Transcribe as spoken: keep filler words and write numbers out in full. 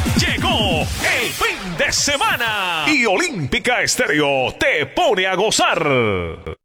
Llegó el fin de semana y Olímpica Estéreo te pone a gozar.